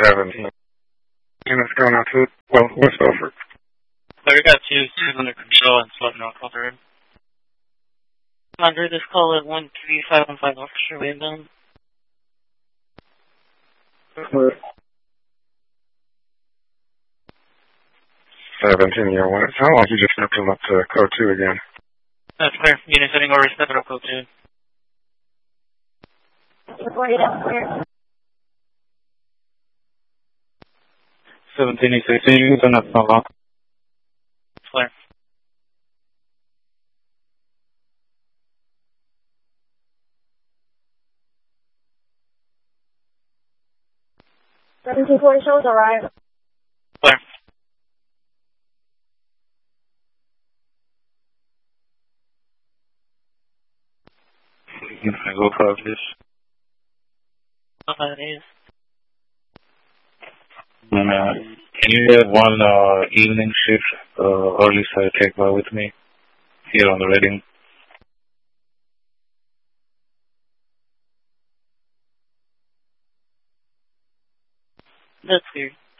17. Units going out to, West Beaufort. So we got two under control and floating on call third. Under this call at 13515 officer waybound. 17 year one. It sounds like you just stepped him up to code 2 again. That's clear. Unit setting over, step it up code 2. 17 units on that phone lock. Clear. shows arrived. Clear. I go for this. That is. And, can you have one evening shift early side take by with me here on the Reading? That's clear.